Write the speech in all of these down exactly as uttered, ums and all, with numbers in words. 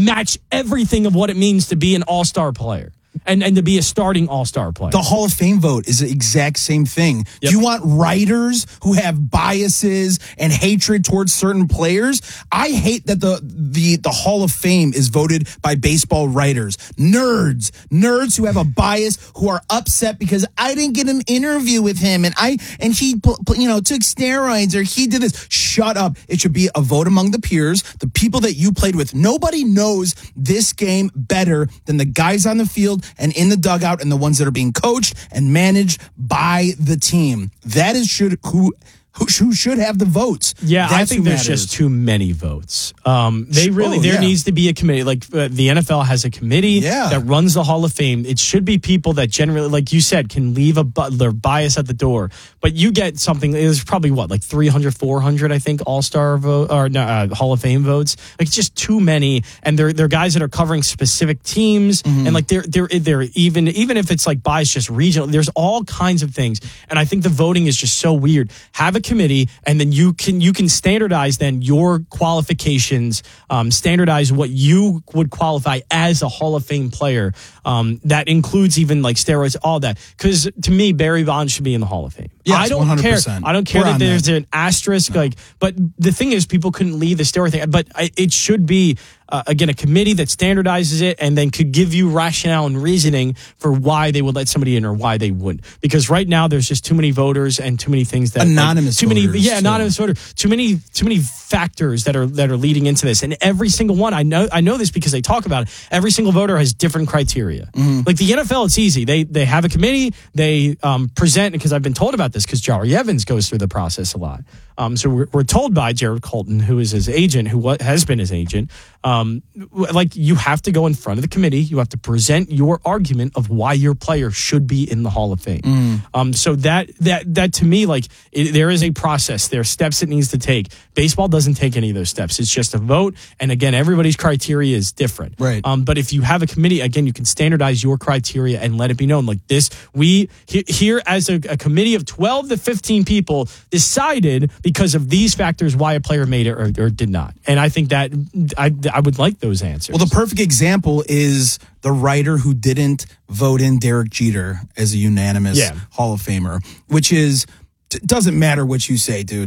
match everything of what it means to be an all-star player. And and to be a starting all-star player. The Hall of Fame vote is the exact same thing. Yep. Do you want writers who have biases and hatred towards certain players? I hate that the, the, the Hall of Fame is voted by baseball writers. Nerds. Nerds who have a bias, who are upset because I didn't get an interview with him and I and he you know took steroids or he did this. Shut up. It should be a vote among the peers, the people that you played with. Nobody knows this game better than the guys on the field and in the dugout and the ones that are being coached and managed by the team. That is should who who, who should have the votes. Yeah, That's I think there's matters. just too many votes. Um, they really, oh, there yeah. needs to be a committee. Like uh, the N F L has a committee Yeah. that runs the Hall of Fame. It should be people that generally, like you said, can leave a bu- their bias at the door. But you get something, there's probably what, like three hundred, four hundred, I think, all-star vote or no, uh, Hall of Fame votes. Like it's just too many. And they're, they're guys that are covering specific teams. Mm-hmm. And like they're, they're, they're even, even if it's like bias just regional, there's all kinds of things. And I think the voting is just so weird. Have a committee and then you can you can standardize then your qualifications, um, standardize what you would qualify as a Hall of Fame player. Um, that includes even like steroids, all that. Because to me, Barry Bonds should be in the Hall of Fame. Yes, I don't one hundred percent. care. I don't care We're that on there's that. an asterisk. No. Like, but the thing is, people couldn't leave the steroid thing. But I, it should be. Uh, again, a committee that standardizes it and then could give you rationale and reasoning for why they would let somebody in or why they wouldn't. Because right now there's just too many voters and too many things that anonymous like, too many, voters, yeah, too. anonymous voters, too many, too many factors that are that are leading into this. And every single one, I know, I know this because they talk about it. Every single voter has different criteria. Mm-hmm. Like the N F L, it's easy. They they have a committee. They um, present because I've been told about this because Jari Evans goes through the process a lot. Um, so we're, we're told by Jared Colton, who is his agent, who what, has been his agent, um, like you have to go in front of the committee. You have to present your argument of why your player should be in the Hall of Fame. Mm. Um, so that that that to me, like it, there is a process. There are steps it needs to take. Baseball doesn't take any of those steps. It's just a vote, and again, everybody's criteria is different. Right. Um, but if you have a committee, again, you can standardize your criteria and let it be known. Like this, we he, here as a, a committee of twelve to fifteen people decided because of these factors why a player made it or, or did not. And I think that I I would like those answers. Well, the perfect example is the writer who didn't vote in Derek Jeter as a unanimous Yeah. Hall of Famer, which is, it doesn't matter what you say, dude.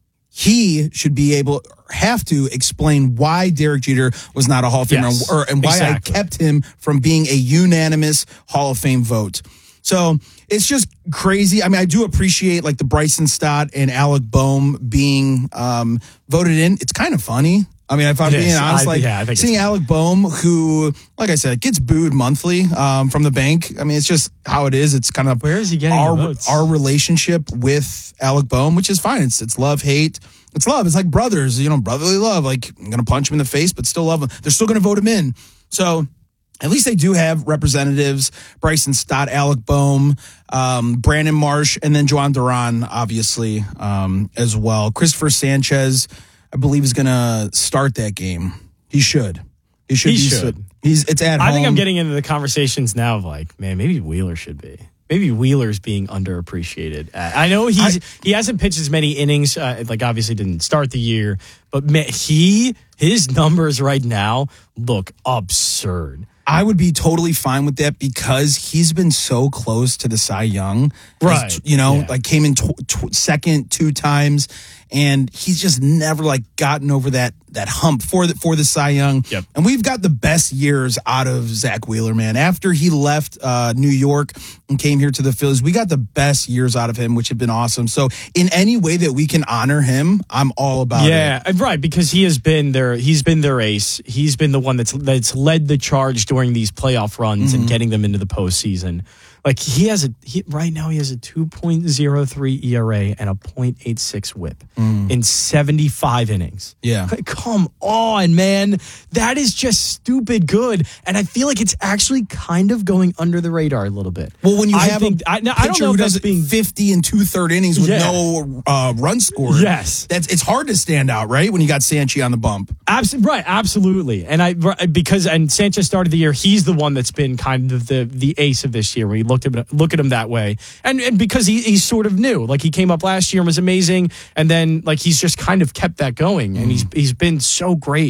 He should be able, have to explain why Derek Jeter was not a Hall of Famer Yes, or, and why exactly. I kept him from being a unanimous Hall of Fame vote. So it's just crazy. I mean, I do appreciate like the Bryson Stott and Alec Boehm being um, voted in. It's kind of funny. I mean, if I'm It being is. honest, I- like yeah, I think seeing it's- Alec Boehm, who, like I said, gets booed monthly um, from the bank. I mean, it's just how it is. It's kind of Where is he getting our the votes? our relationship with Alec Boehm, which is fine. It's it's love, hate. It's love. It's like brothers, you know, brotherly love. Like I'm gonna punch him in the face, but still love him. They're still gonna vote him in. So at least they do have representatives: Bryson Stott, Alec Boehm, um, Brandon Marsh, and then Juan Duran, obviously, um, as well. Christopher Sanchez, I believe, is going to start that game. He should. He should. He be, should. He's. It's at home. I think I'm getting into the conversations now of like, man, maybe Wheeler should be. Maybe Wheeler's being underappreciated. Uh, I know he's I, he hasn't pitched as many innings. Uh, like obviously didn't start the year, but man, he his numbers right now look absurd. I would be totally fine with that because he's been so close to the Cy Young. Right. As, you know, Yeah. like came in tw- tw- second two times, and he's just never like gotten over that that hump for the for the Cy Young. Yep. And we've got the best years out of Zach Wheeler, man. After he left uh, New York and came here to the Phillies, we got the best years out of him, which have been awesome. So in any way that we can honor him, I'm all about yeah, it. Yeah, right, because he has been their he's been their ace. He's been the one that's that's led the charge during these playoff runs mm-hmm. and getting them into the postseason. Like he has a he, right now he has a two point oh three E R A and a point eight six whip mm. in seventy-five innings. Yeah. Come on, man. That is just stupid good. And I feel like it's actually kind of going under the radar a little bit. Well, when you I have think, a I, no, pitcher I don't know who if does that's being fifty and two-third innings with Yeah. no uh, run scored, Yes. that's it's hard to stand out, right, when you got Sanchi on the bump. Abs- right, absolutely. And I because and Sanchez started the year, he's the one that's been kind of the the ace of this year when you looked at look at him that way. And, and because he, he's sort of new. Like he came up last year and was amazing, and then like he's just kind of kept that going, and mm. he's he's been so great.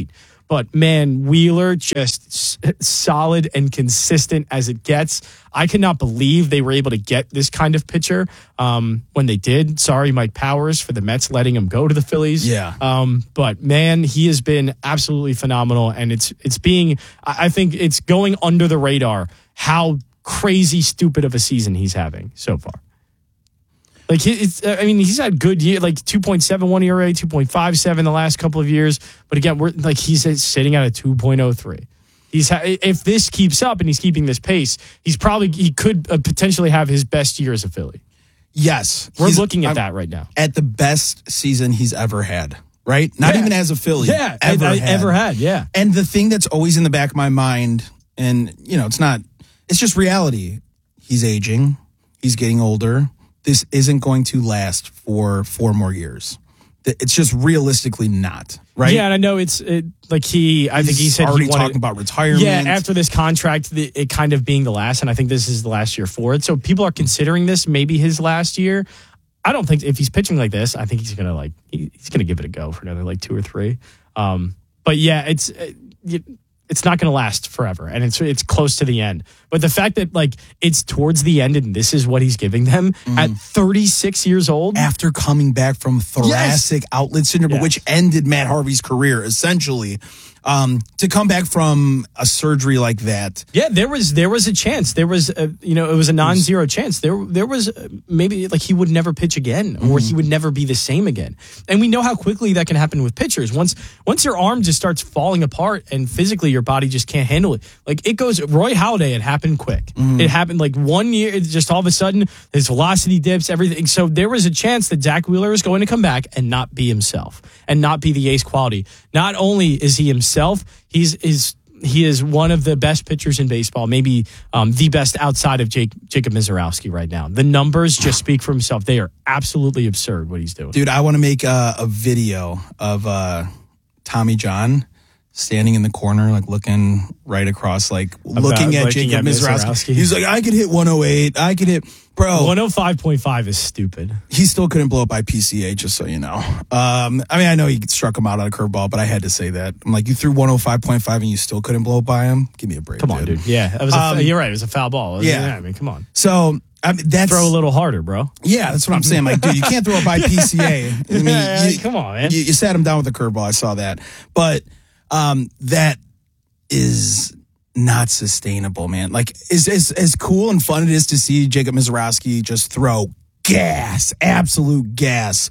But man, Wheeler just s- solid and consistent as it gets. I cannot believe they were able to get this kind of pitcher um, when they did. Sorry, Mike Powers, for the Mets letting him go to the Phillies. Yeah. Um, but man, he has been absolutely phenomenal, and it's it's being. I I think it's going under the radar how crazy stupid of a season he's having so far. Like he, it's, I mean, he's had good year, like two point seven one E R A, two point five seven the last couple of years. But again, we're like he's sitting at a two point oh three. He's ha- if this keeps up and he's keeping this pace, he's probably he could uh, potentially have his best year as a Philly. Yes, We're he's- looking at I'm that right now. at the best season he's ever had. Right? Not Yeah. even as a Philly. Yeah, ever I- I- had. ever had, yeah. And the thing that's always in the back of my mind, and you know, it's not, it's just reality. He's aging. He's getting older. This isn't going to last for four more years. It's just realistically not, right? Yeah, and I know it's it, like he. I think he He's said already he wanted, talking about retirement. Yeah, after this contract, the, it kind of being the last, and I think this is the last year for it. So people are considering this maybe his last year. I don't think if he's pitching like this, I think he's gonna like he, he's gonna give it a go for another like two or three. Um, but yeah, it's it, it's not gonna last forever, and it's it's close to the end. But the fact that like it's towards the end, and this is what he's giving them mm. at thirty-six years old, after coming back from thoracic yes. outlet syndrome, yes. which ended Matt Harvey's career essentially. Um, to come back from a surgery like that. Yeah, there was there was a chance. There was a, you know, it was a non-zero chance. There there was maybe like he would never pitch again, or mm. he would never be the same again. And we know how quickly that can happen with pitchers. Once once your arm just starts falling apart and physically your body just can't handle it. Like it goes Roy Halladay, it happened quick. Mm. It happened like one year, it just all of a sudden his velocity dips, everything. So there was a chance that Zach Wheeler is going to come back and not be himself and not be the ace quality. Not only is he himself, He's is he is one of the best pitchers in baseball, maybe um, the best outside of Jake, Jacob Misiorowski right now. The numbers just speak for himself. They are absolutely absurd what he's doing. Dude, I want to make a, a video of uh, Tommy John standing in the corner, like looking right across, like About looking at Jacob Misiorowski. He's like, I could hit one oh eight. I could hit, bro. one oh five point five is stupid. He still couldn't blow up by P C A, just so you know. Um, I mean, I know he struck him out on a curveball, but I had to say that. I'm like, you threw one oh five point five and you still couldn't blow up by him? Give me a break. Come on, dude. dude. Yeah, that was a, um, you're right. It was a foul ball. Yeah. yeah. I mean, come on. So, I mean, that's throw a little harder, bro. Yeah, that's what I'm saying. Like, dude, you can't throw it by P C A. I mean, yeah, you, come on, man. You, you sat him down with a curveball. I saw that. But um, that is not sustainable, man. Like, as, as, as cool and fun it is to see Jacob Misiorowski just throw gas, absolute gas,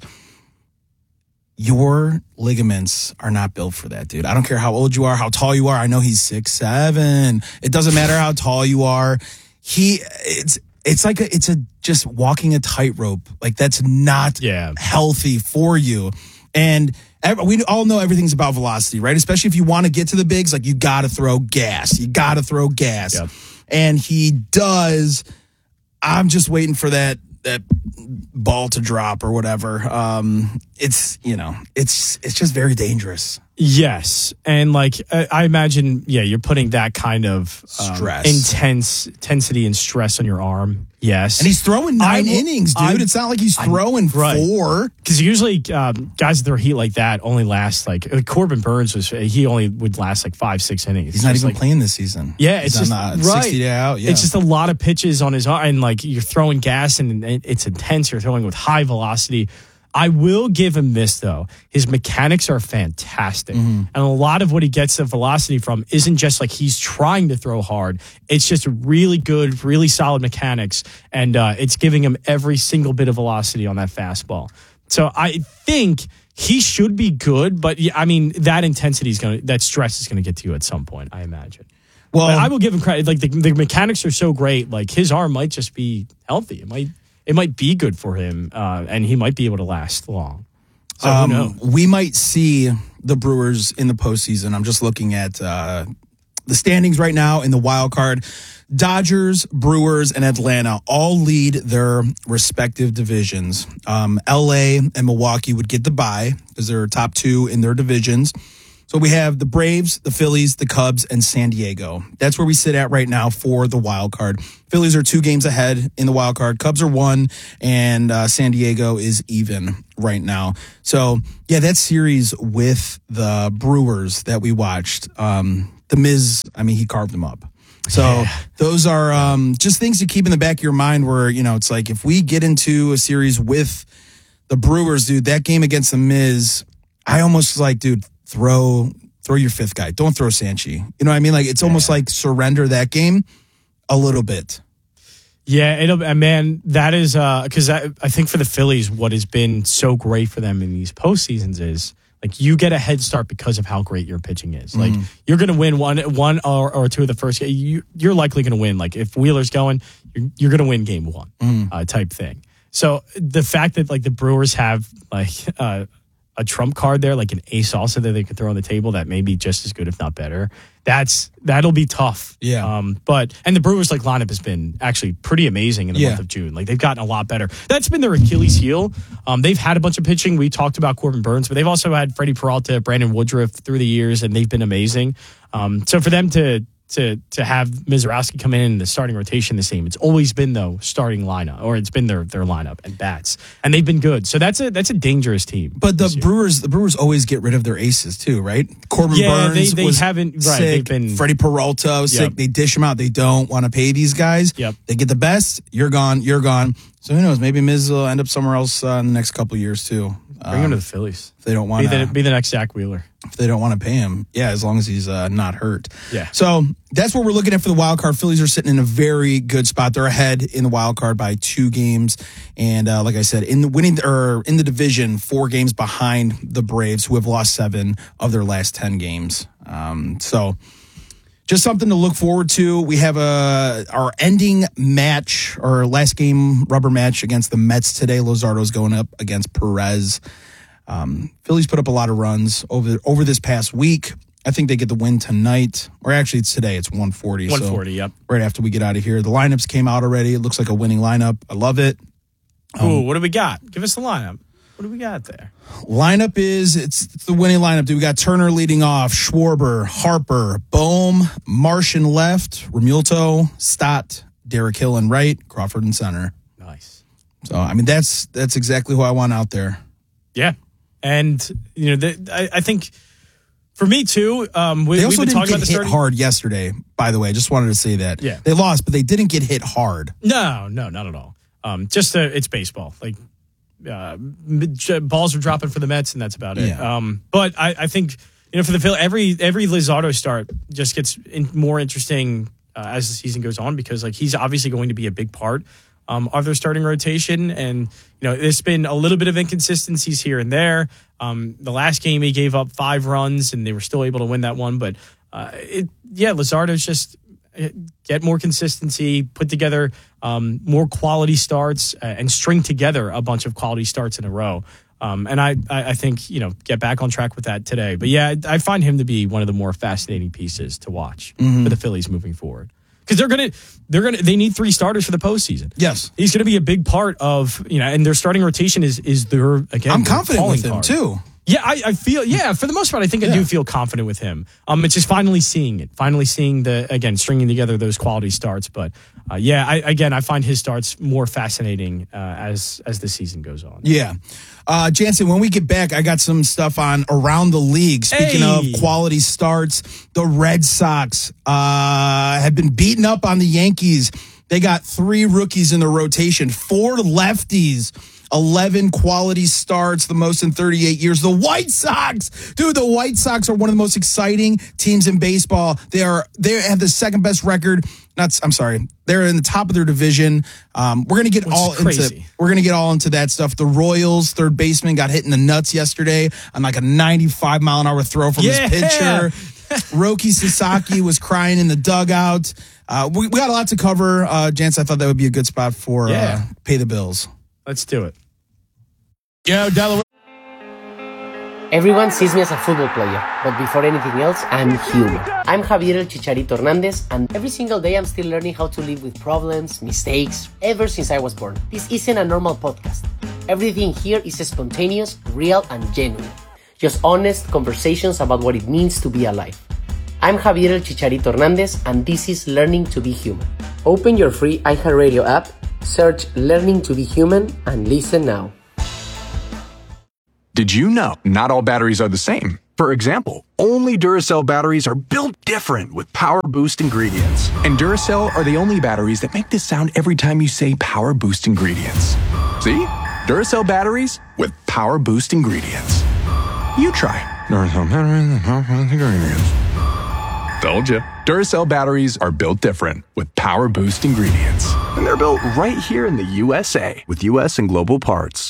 your ligaments are not built for that, dude. I don't care how old you are, how tall you are. I know he's six seven. It doesn't matter how tall you are. He, it's, it's like a, it's a just walking a tightrope. Like, that's not yeah. healthy for you. And we all know everything's about velocity, right? Especially if you want to get to the bigs, like, you got to throw gas. You got to throw gas. Yep. And he does. I'm just waiting for that that ball to drop or whatever. Um, it's, you know, it's it's just very dangerous. Yes. And like, I imagine, yeah, you're putting that kind of um, stress, intense intensity and stress on your arm. Yes. And he's throwing nine I, innings, dude. I, it's not like he's throwing I, right. four. Because usually um, guys that throw heat like that only last like, like Corbin Burns was, he only would last like five, six innings. He's not even like, playing this season. Yeah. He's It's just, on, uh, right. sixty day out. Yeah. It's just a lot of pitches on his arm and like you're throwing gas and it's intense. You're throwing with high velocity. I will give him this, though. His mechanics are fantastic. Mm-hmm. And a lot of what he gets the velocity from isn't just like he's trying to throw hard. It's just really good, really solid mechanics. And uh, it's giving him every single bit of velocity on that fastball. So I think he should be good. But, yeah, I mean, that intensity is going to, that stress is going to get to you at some point, I imagine. Well, but I will give him credit. Like, the, the mechanics are so great. Like, his arm might just be healthy. It might. It might be good for him, uh, and he might be able to last long. So um, who knows? We might see the Brewers in the postseason. I'm just looking at uh, the standings right now in the wild card. Dodgers, Brewers, and Atlanta all lead their respective divisions. Um, L A and Milwaukee would get the bye because they're top two in their divisions. So we have the Braves, the Phillies, the Cubs, and San Diego. That's where we sit at right now for the wild card. Phillies are two games ahead in the wild card. Cubs are one, and uh, San Diego is even right now. So, yeah, that series with the Brewers that we watched, um, the Miz, I mean, he carved them up. So yeah. those are um, just things to keep in the back of your mind where, you know, it's like if we get into a series with the Brewers, dude, that game against the Miz, I almost like, dude, throw throw your fifth guy. Don't throw Sanchi. You know what I mean? Like, it's almost yeah. like surrender that game a little bit. Yeah, it'll, man, that is, because uh, I, I think for the Phillies, what has been so great for them in these postseasons is, like, you get a head start because of how great your pitching is. Like, mm. you're going to win one one or, or two of the first game. You, you're likely going to win. Like, if Wheeler's going, you're, you're going to win game one mm. uh, type thing. So the fact that, like, the Brewers have, like, uh, a trump card there, like an ace also that they could throw on the table that may be just as good, if not better. That's that'll be tough. Yeah. Um, but and the Brewers like lineup has been actually pretty amazing in the yeah. month of June. Like they've gotten a lot better. That's been their Achilles heel. Um, they've had a bunch of pitching. We talked about Corbin Burns, but they've also had Freddie Peralta, Brandon Woodruff through the years, and they've been amazing. Um, so for them to to to have Mizorowski come in in the starting rotation the same, it's always been though starting lineup, or it's been their their lineup and bats, and they've been good. So that's a that's a dangerous team. But the Brewers, the Brewers always get rid of their aces too, right? Corbin yeah, Burns they, they was haven't right. sick. They've been Freddie Peralta was yep. sick. They dish them out. They don't want to pay these guys. Yep. They get the best. You're gone. You're gone. So who knows? Maybe Miz will end up somewhere else uh, in the next couple of years too. Bring um, him to the Phillies. If they don't want be the, be the next Zach Wheeler. If they don't want to pay him, yeah, as long as he's uh, not hurt. Yeah. So that's what we're looking at for the wild card. Phillies are sitting in a very good spot. They're ahead in the wild card by two games, and uh, like I said, in the winning or in the division, four games behind the Braves, who have lost seven of their last ten games. Um, so. Just something to look forward to. We have a our ending match, our last game rubber match against the Mets today. Luzardo's going up against Perez. Um, Phillies put up a lot of runs over over this past week. I think they get the win tonight. Or actually, it's today. It's one forty. one forty, so yep. Right after we get out of here. The lineups came out already. It looks like a winning lineup. I love it. Um, Ooh, what do we got? Give us the lineup. What do we got there? Lineup is, it's, it's the winning lineup. Dude, we got Turner leading off, Schwarber, Harper, Bohm, Martian left, Remulto, Stott, Derek Hill in right, Crawford in center. Nice. So, I mean, that's that's exactly who I want out there. Yeah. And, you know, the, I, I think for me, too, um, we, they also we've been didn't talking get about the hit starting... hard yesterday, by the way. I just wanted to say that. Yeah. They lost, but they didn't get hit hard. No, no, not at all. Um, just, uh, it's baseball. Like, Uh, balls are dropping for the Mets, and that's about it. Yeah. Um, but I, I think you know for the Phil, every every Luzardo start just gets in, more interesting uh, as the season goes on because like he's obviously going to be a big part um, of their starting rotation, and you know there's been a little bit of inconsistencies here and there. Um, the last game he gave up five runs, and they were still able to win that one. But uh, it, yeah, Luzardo's just get more consistency, put together um, more quality starts, uh, and string together a bunch of quality starts in a row. Um, and I, I, I think, you know, get back on track with that today. But yeah, I find him to be one of the more fascinating pieces to watch mm-hmm. for the Phillies moving forward. Because they're gonna, they're gonna, they need three starters for the postseason. Yes, he's gonna be a big part of, you know, and their starting rotation is is their again. I'm confident with him card. too. Yeah, I, I feel, yeah, for the most part, I think I yeah. do feel confident with him. Um, it's just finally seeing it, finally seeing the, again, stringing together those quality starts. But, uh, yeah, I, again, I find his starts more fascinating uh, as as the season goes on. Yeah. Uh, Jansen, when we get back, I got some stuff on around the league. Speaking hey. of quality starts, the Red Sox uh, have been beaten up on the Yankees. They got three rookies in the rotation, four lefties. eleven quality starts, the most in thirty-eight years. The White Sox, dude, the White Sox are one of the most exciting teams in baseball. They are, they have the second best record. Not, I'm sorry, they're in the top of their division. Um, we're gonna get Which all into, we're gonna get all into that stuff. The Royals, third baseman, got hit in the nuts yesterday on like a ninety-five mile an hour throw from yeah. his pitcher. Roki Sasaki was crying in the dugout. Uh, we, we got a lot to cover. Uh, Jance, I thought that would be a good spot for yeah. uh, Pay the Bills. Let's do it. Yo, Delaware. Everyone sees me as a football player, but before anything else, I'm human. I'm Javier El Chicharito Hernandez, and every single day I'm still learning how to live with problems, mistakes, ever since I was born. This isn't a normal podcast. Everything here is spontaneous, real, and genuine. Just honest conversations about what it means to be alive. I'm Javier El Chicharito Hernandez, and this is Learning to be Human. Open your free iHeartRadio app, search Learning to be Human, and listen now. Did you know not all batteries are the same? For example, only Duracell batteries are built different with Power Boost ingredients. And Duracell are the only batteries that make this sound every time you say Power Boost ingredients. See? Duracell batteries with Power Boost ingredients. You try Duracell batteries with Power Boost ingredients. Told you. Duracell batteries are built different with Power Boost ingredients. And they're built right here in the U S A with U S and global parts.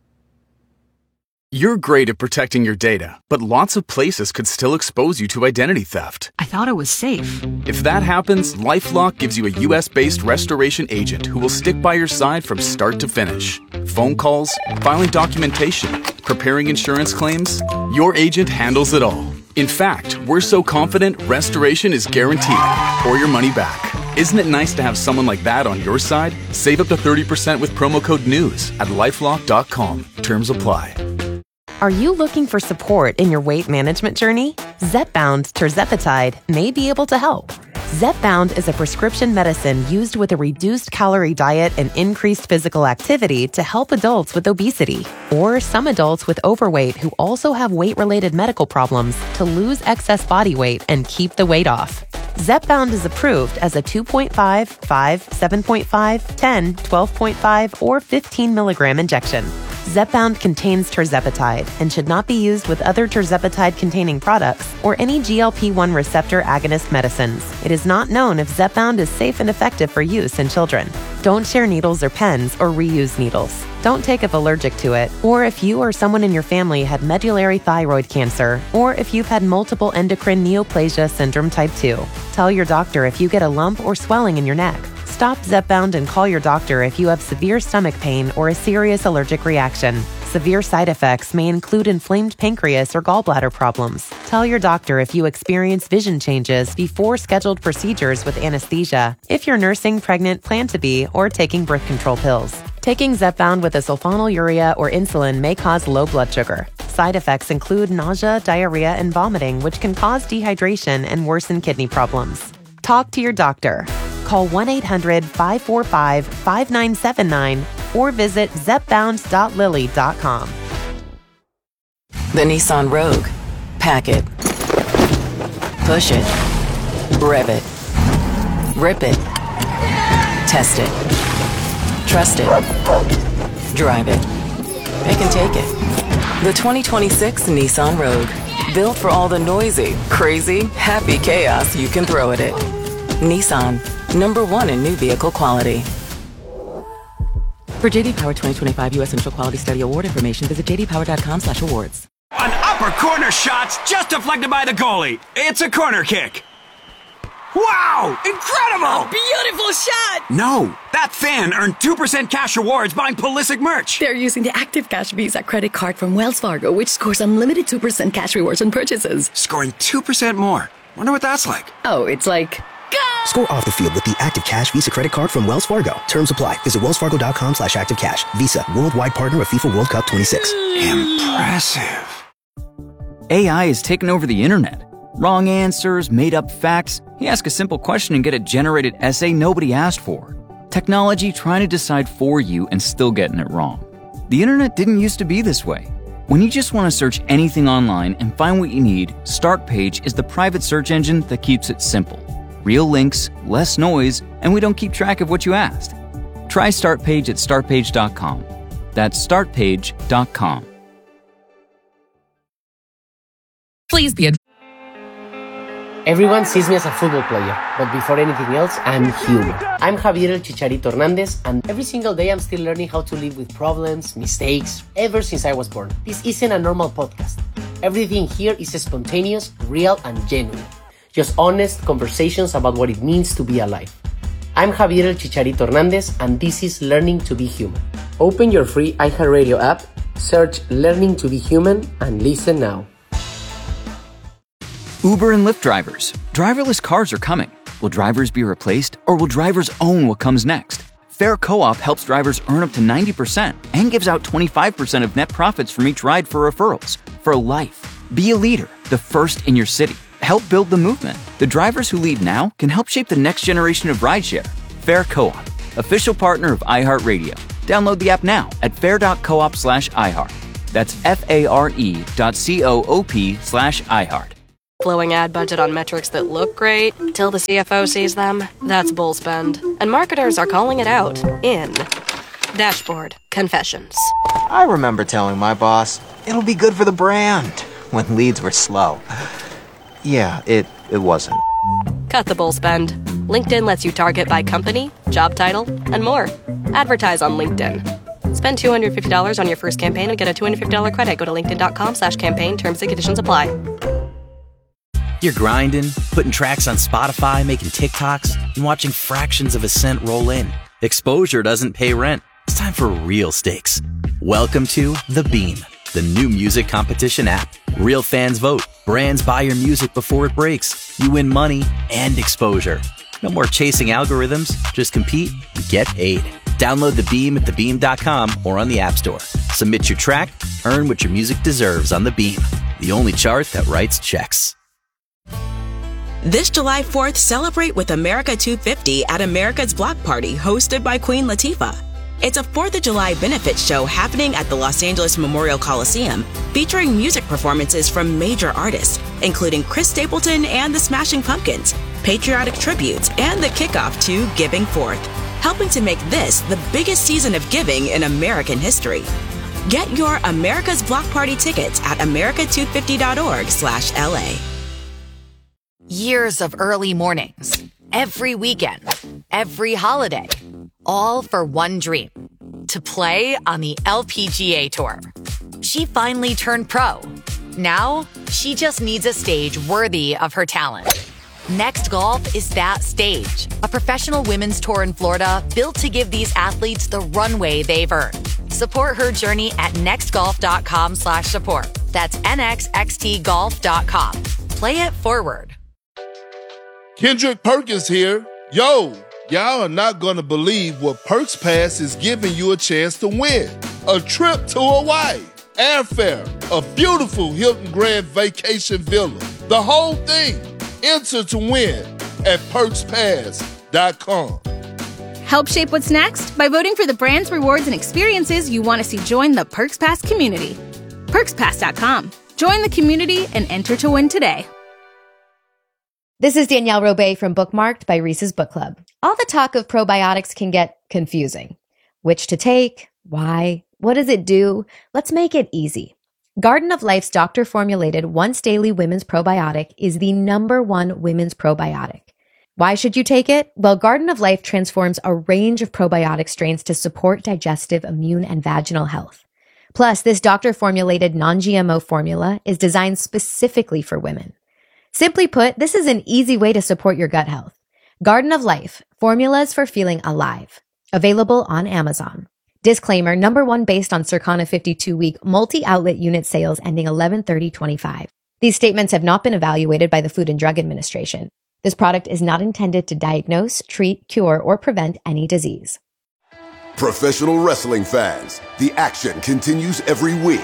You're great at protecting your data, but lots of places could still expose you to identity theft. I thought it was safe. If that happens, LifeLock gives you a U S-based restoration agent who will stick by your side from start to finish. Phone calls, filing documentation, preparing insurance claims, your agent handles it all. In fact, we're so confident restoration is guaranteed or your money back. Isn't it nice to have someone like that on your side? Save up to thirty percent with promo code NEWS at lifelock dot com. Terms apply. Are you looking for support in your weight management journey? Zepbound tirzepatide may be able to help. Zepbound is a prescription medicine used with a reduced calorie diet and increased physical activity to help adults with obesity, or some adults with overweight who also have weight-related medical problems to lose excess body weight and keep the weight off. Zepbound is approved as a two point five, five, seven point five, ten, twelve point five, or fifteen milligram injection. Zepbound contains tirzepatide and should not be used with other tirzepatide-containing products or any G L P one receptor agonist medicines. It is not known if Zepbound is safe and effective for use in children. Don't share needles or pens or reuse needles. Don't take if allergic to it, or if you or someone in your family had medullary thyroid cancer, or if you've had multiple endocrine neoplasia syndrome type two. Tell your doctor if you get a lump or swelling in your neck. Stop Zepbound and call your doctor if you have severe stomach pain or a serious allergic reaction. Severe side effects may include inflamed pancreas or gallbladder problems. Tell your doctor if you experience vision changes before scheduled procedures with anesthesia, if you're nursing, pregnant, plan to be, or taking birth control pills. Taking Zepbound with a sulfonylurea or insulin may cause low blood sugar. Side effects include nausea, diarrhea, and vomiting, which can cause dehydration and worsen kidney problems. Talk to your doctor. Call one eight hundred, five four five, five nine seven nine or visit zepbound dot lilly dot com. The Nissan Rogue. Pack it. Push it. Rev it. Rip it. Test it. Trust it. Drive it. Pick and take it. The twenty twenty-six Nissan Rogue. Built for all the noisy, crazy, happy chaos you can throw at it. Nissan. Number one in new vehicle quality. For J D Power twenty twenty-five U S Initial Quality Study Award information, visit j d power dot com slash awards. An upper corner shot's just deflected by the goalie. It's a corner kick. Wow! Incredible! Beautiful shot! No, that fan earned two percent cash rewards buying Pulisic merch. They're using the Active Cash Visa credit card from Wells Fargo, which scores unlimited two percent cash rewards on purchases. Scoring two percent more. Wonder what that's like. Oh, it's like... Go! Score off the field with the Active Cash Visa credit card from Wells Fargo. Terms apply. Visit wells fargo dot com slash active cash. Visa, worldwide partner of FIFA World Cup twenty-six. Impressive. A I has taken over the internet. Wrong answers, made up facts. You ask a simple question and get a generated essay nobody asked for. Technology trying to decide for you and still getting it wrong. The internet didn't used to be this way. When you just want to search anything online and find what you need, StartPage is the private search engine that keeps it simple. Real links, less noise, and we don't keep track of what you asked. Try StartPage at start page dot com. That's start page dot com. Please be a... Everyone sees me as a football player, but before anything else, I'm human. I'm Javier El Chicharito Hernandez, and every single day I'm still learning how to live with problems, mistakes, ever since I was born. This isn't a normal podcast. Everything here is spontaneous, real, and genuine. Just honest conversations about what it means to be alive. I'm Javier El Chicharito Hernandez, and this is Learning to be Human. Open your free iHeartRadio app, search Learning to be Human, and listen now. Uber and Lyft drivers. Driverless cars are coming. Will drivers be replaced, or will drivers own what comes next? Fair Co-op helps drivers earn up to ninety percent and gives out twenty-five percent of net profits from each ride for referrals. For life. Be a leader, the first in your city. Help build the movement. The drivers who lead now can help shape the next generation of rideshare. Fair Co-op, official partner of iHeartRadio. Download the app now at fair.coop slash iHeart. That's F-A-R-E dot C-O-O-P slash iHeart. Flowing ad budget on metrics that look great till the C F O sees them. That's bull spend. And marketers are calling it out in Dashboard Confessions. I remember telling my boss, it'll be good for the brand, when leads were slow. Yeah, it, it wasn't. Cut the bull spend. LinkedIn lets you target by company, job title, and more. Advertise on LinkedIn. Spend two hundred fifty dollars on your first campaign and get a two hundred fifty dollars credit. Go to linkedin.com slash campaign. Terms and conditions apply. You're grinding, putting tracks on Spotify, making TikToks, and watching fractions of a cent roll in. Exposure doesn't pay rent. It's time for real stakes. Welcome to The Beam, the new music competition app. Real fans vote. Brands buy your music before it breaks. You win money and exposure. No more chasing algorithms. Just compete and get paid. Download The Beam at the beam dot com or on the App Store. Submit your track, earn what your music deserves on The Beam, the only chart that writes checks. This July fourth, celebrate with America two fifty at America's Block Party, hosted by Queen Latifah. It's a fourth of July benefit show happening at the Los Angeles Memorial Coliseum, featuring music performances from major artists, including Chris Stapleton and the Smashing Pumpkins, patriotic tributes, and the kickoff to Giving Forth, helping to make this the biggest season of giving in American history. Get your America's Block Party tickets at america two fifty dot org slash L A. Years of early mornings, every weekend, every holiday, all for one dream, to play on the L P G A Tour. She finally turned pro. Now, she just needs a stage worthy of her talent. Next Golf is that stage, a professional women's tour in Florida built to give these athletes the runway they've earned. Support her journey at nextgolf.com slash support. That's N X X T golf dot com. Play it forward. Kendrick Perkins here. Yo, y'all are not going to believe what Perks Pass is giving you a chance to win. A trip to Hawaii, airfare, a beautiful Hilton Grand Vacation Villa, the whole thing. Enter to win at perks pass dot com. Help shape what's next by voting for the brands, rewards, and experiences you want to see join the Perks Pass community. perks pass dot com. Join the community and enter to win today. This is Danielle Robay from Bookmarked by Reese's Book Club. All the talk of probiotics can get confusing. Which to take? Why? What does it do? Let's make it easy. Garden of Life's doctor-formulated once-daily women's probiotic is the number one women's probiotic. Why should you take it? Well, Garden of Life transforms a range of probiotic strains to support digestive, immune, and vaginal health. Plus, this doctor-formulated non-G M O formula is designed specifically for women. Simply put, this is an easy way to support your gut health. Garden of Life, formulas for feeling alive. Available on Amazon. Disclaimer, number one based on Circana fifty-two week multi-outlet unit sales ending eleven thirty twenty-five. These statements have not been evaluated by the Food and Drug Administration. This product is not intended to diagnose, treat, cure, or prevent any disease. Professional wrestling fans, the action continues every week.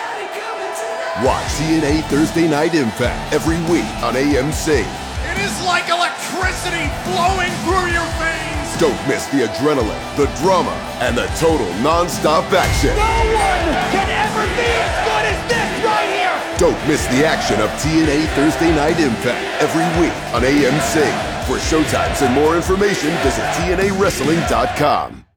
Watch T N A Thursday Night Impact every week on A M C. It is like electricity flowing through your veins. Don't miss the adrenaline, the drama, and the total non-stop action. No one can ever be as good as this right here. Don't miss the action of T N A Thursday Night Impact every week on A M C. For showtimes and more information, visit T N A wrestling dot com.